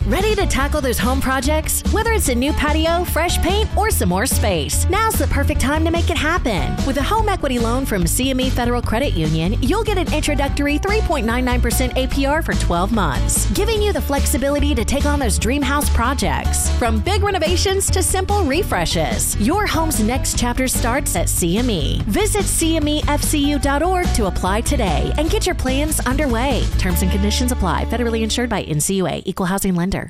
Ready to tackle those home projects? Whether it's a new patio, fresh paint, or some more space, now's the perfect time to make it happen. With a home equity loan from CME Federal Credit Union, you'll get an introductory 3.99% APR for 12 months, giving you the flexibility to take on those dream house projects. From big renovations to simple refreshes, your home's next chapter starts at CME. Visit CMEFCU.org to apply today and get your plans underway. Terms and conditions apply. Federally insured by NCUA. Equal housing lender.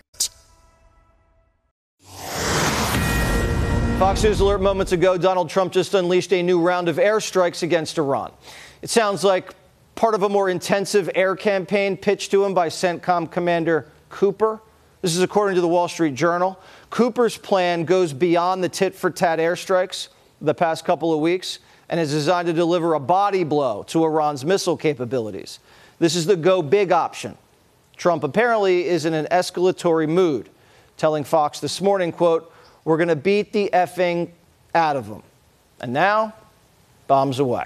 Fox News alert moments ago, Donald Trump just unleashed a new round of airstrikes against Iran. It sounds like part of a more intensive air campaign pitched to him by CENTCOM Commander Cooper. This is according to the Wall Street Journal. Cooper's plan goes beyond the tit-for-tat airstrikes the past couple of weeks and is designed to deliver a body blow to Iran's missile capabilities. This is the go big option. Trump apparently is in an escalatory mood, telling Fox this morning, quote, "We're going to beat the effing out of them." And now, bombs away.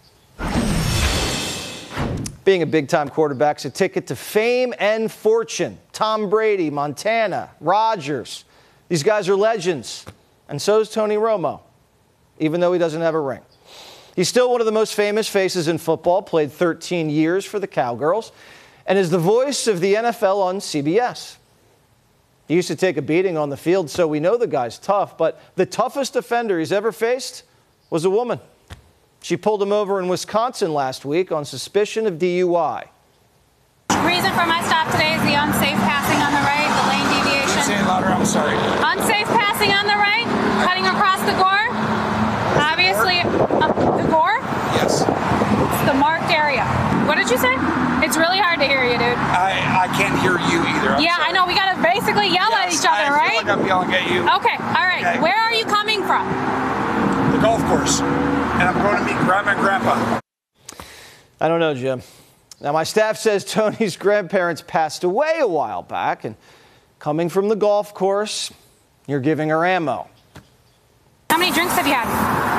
Being a big-time quarterback's a ticket to fame and fortune. Tom Brady, Montana, Rodgers. These guys are legends. And so is Tony Romo, even though he doesn't have a ring. He's still one of the most famous faces in football, played 13 years for the Cowgirls, and is the voice of the NFL on CBS. He used to take a beating on the field, so we know the guy's tough, but the toughest offender he's ever faced was a woman. She pulled him over in Wisconsin last week on suspicion of DUI. Reason for my stop today is the unsafe passing on the right, the lane deviation. Say it louder, I'm sorry. Unsafe passing on the right, cutting across the gore. Obviously, the gore? Yes. It's the marked area. What did you say? It's really hard to hear you, dude. I can't hear you either. I'm sorry. I know. We got to basically yell at each other, right? I feel like I'm yelling at you. Okay, all right. Okay. Where are you coming from? The golf course. And I'm going to meet Grandma and Grandpa. I don't know, Jim. Now, my staff says Tony's grandparents passed away a while back, and coming from the golf course, you're giving her ammo. How many drinks have you had?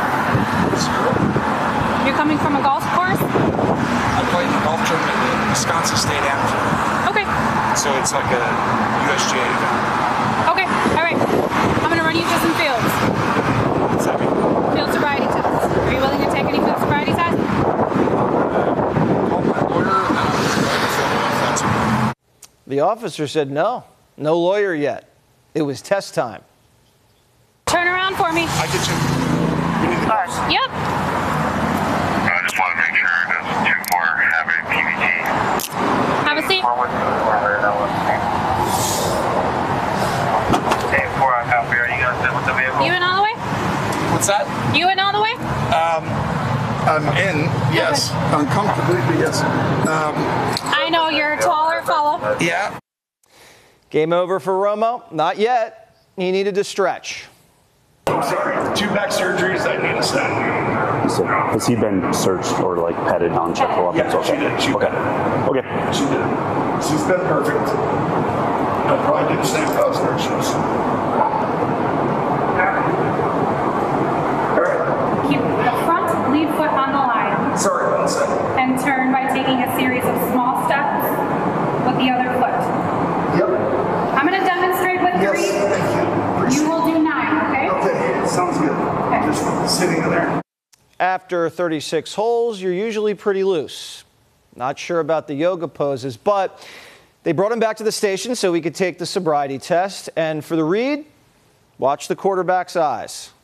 0. You're coming from a golf course? I played in the golf tournament at Wisconsin State Amateur. Okay. So it's like a USGA event. Okay, all right. I'm going to run you through some fields. What's that mean? Field sobriety test. Are you willing to take any field sobriety test? Call my lawyer and then I'm going to fill in if that's The officer said no lawyer yet. It was test time. Turn around for me. I get you. We need the cars. Yep. I just want to make sure it doesn't too far have a PVG. Have a seat. Hey, 4 on copy. Are you going to sit with the vehicle? You in all the way? What's that? You in all the way? I'm in, yes. Uncomfortably, but yes. I know you're a taller fellow. Yeah. Game over for Romo? Not yet. He needed to stretch. I'm sorry, 2 back surgeries, I need a stent. So has he been searched or like petted on checkable? Yeah, okay. she did. She Okay. did. Okay. She did. She's been perfect. I'll probably do the same for other nurses. All right. Keep the front lead foot on the line Sorry, 1 second. and turn by taking a series of small steps with the other foot. Yep. I'm going to demonstrate with 3. Yes, thank you. Appreciate You will do 9, okay? Okay, sounds good. Okay. Just sitting in there. After 36 holes, you're usually pretty loose. Not sure about the yoga poses, but they brought him back to the station so he could take the sobriety test. And for the read, watch the quarterback's eyes.